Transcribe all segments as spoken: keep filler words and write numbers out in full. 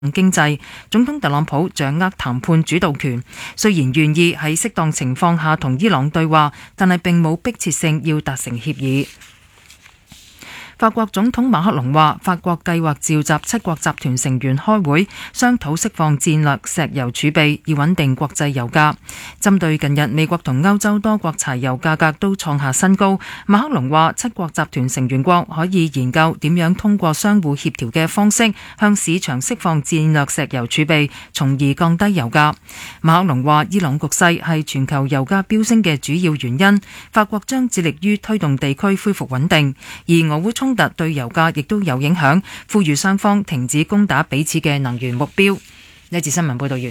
經濟，總統特朗普掌握談判主導權，雖然願意喺適當情況下同伊朗對話，但係並冇迫切性要達成協議。法國總統馬克龍話，法國計劃召集七國集團成員開會，商討釋放戰略石油儲備，以穩定國際油價。針對近日美國同歐洲多國柴油價格都創下新高，馬克龍話，七國集團成員國可以研究點樣通過相互協調嘅方式，向市場釋放戰略石油儲備，從而降低油價。馬克龍話，伊朗局勢係全球油價飆升嘅主要原因，法國將致力於推動地區恢復穩定，而俄烏衝突對油價亦都有影響，呼籲雙方停止攻打彼此嘅能源目標。呢節新聞報道完。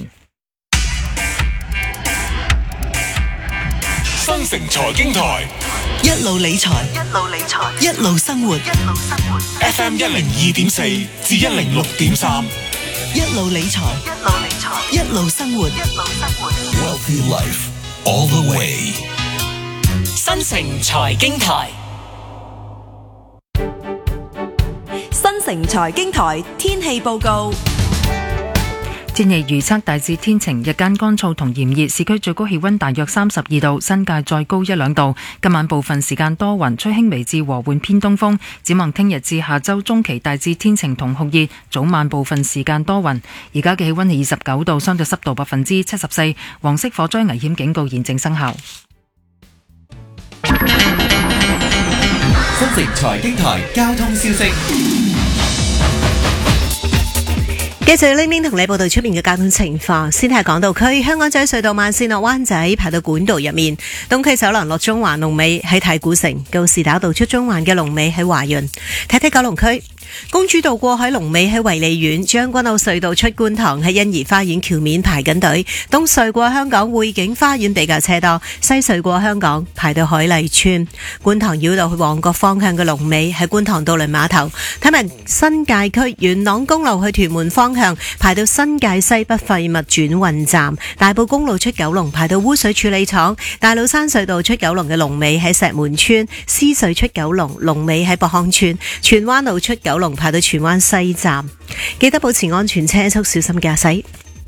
新城財經台一路理財，一路理財，一路生活，一路生活。 F M 一零二點四至一零六點三， 一路理財，一路理財，一路生活，一路生活。 Wealthy Life all the way。 新城財經台。新城財經台天氣報告。 天氣預測大致天晴，日間乾燥同炎熱，市區最高氣溫大約三十二度，新界再高一兩度。今晚部分時間多雲，吹輕微至和緩偏東風。展望聽日至下周中期大致天晴同酷熱，早晚部分時間多雲。而家嘅氣溫係二十九度，相對濕度百分之七十四，黃色火災危險警告現正生效。 新城財經台交通消息。 繼續拎拎同你報道出面嘅交通情況。先睇港島區香港仔隧道慢線落灣仔排到管道入面，東區走廊落中環龍尾喺太古城，告士打道出中環嘅龍尾喺華潤。睇睇九龍區公主道過海龍尾喺維利苑，將軍澳隧道出觀塘喺欣怡花園橋面排緊隊，東隧過香港匯景花園比較車多，西隧過香港排到海麗村。觀塘繞道去旺角方向嘅龍尾喺觀塘渡輪碼頭。睇埋新界區元朗公路去屯門方向排到新界西北廢物轉運站，大埔公路出九龍排到污水處理廠，大老山隧道出九龍嘅龍尾喺石門村，獅隧出九龍龍尾喺博康村，荃灣路出九龍排到荃灣西站。記得保持安全車速，小心駕駛。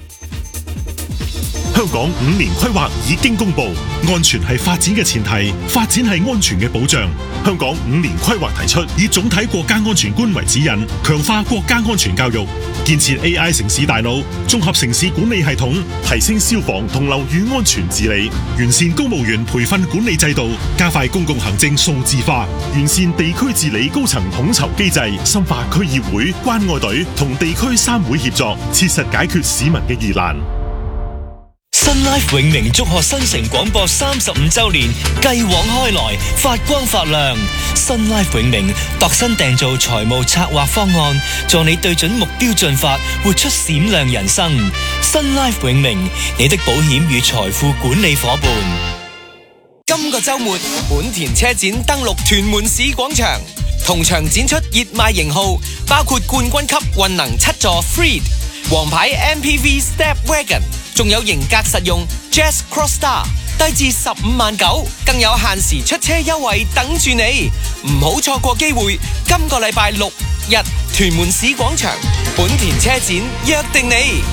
香港五年規劃已經公布，安全係發展嘅前提，發展係安全嘅保障。香港五年規劃提出，以總體國家安全觀為指引，強化國家安全教育，建設 A I 城市大腦，綜合城市管理系統，提升消防同樓宇安全治理，完善公務員培訓管理制度，加快公共行政數字化，完善地區治理高層統籌機制，深化區議會、關愛隊同地區三會協作，切實解決市民嘅疑難。 新 Life 永寧祝賀新城廣播三十五週年，繼往開來，發光發亮。新 Life 永寧度身訂造財務策劃方案，助你對準目標進發，活出閃亮人生。新 Life 永寧，你的保險與財富管理夥伴。 今個週末，本田車展登陸屯門市廣場，同場展出熱賣型號，包括冠軍級運能七座 Freed、王牌 M P V Step Wagon，仲有型格實用 Jazz Cross Star， 低至十五萬九，更有限時出車優惠等住你，唔好錯過機會。今個禮拜六日屯門市廣場本田車展約定你。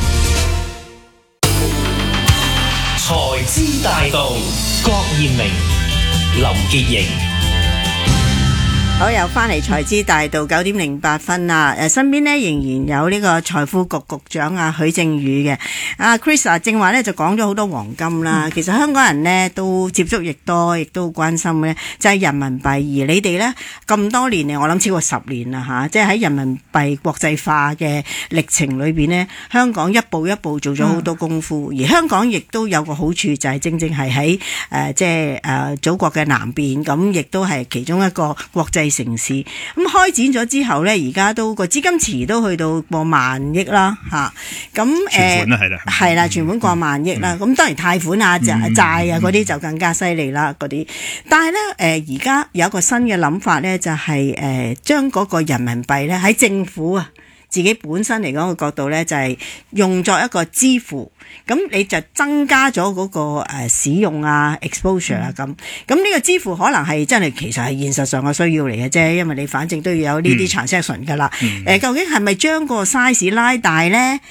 財資大道，郭彥明、林潔瑩。 好，又翻嚟財資大道九點零八分啦。誒，身邊呢仍然有呢個財富局局長啊許正宇嘅。阿 Chris 啊，正話呢就講咗好多黃金啦。嗯、其實香港人呢都接觸亦多，亦都關心呢就係人民幣。而你哋呢咁多年嚟，我諗超過十年啦吓，即係喺人民幣國際化嘅歷程裏邊呢，香港一步一步做咗好多功夫。嗯、而香港亦都有個好處，就係正正係喺誒即係誒祖國嘅南邊，咁亦都係其中一個國際城市。咁開展咗之後呢，而家都個資金池都去到過萬億啦，吓咁誒，存款係啦，係啦，存款過萬億啦。咁、嗯、當然貸款啊、債、嗯、啊嗰啲就更加犀利啦，嗰啲。但係呢，誒而家有一個新嘅諗法呢，就係誒將嗰個人民幣呢喺政府啊。 自己本身嚟講嘅角度咧，就係、是、用作一個支付，咁你就增加咗嗰、那個、呃、使用啊 exposure 啊咁，咁呢個支付可能係真係其實係現實上嘅需要嚟嘅啫，因為你反正都要有呢啲 transaction 㗎啦。誒、嗯呃，究竟係咪將個 size 拉大咧？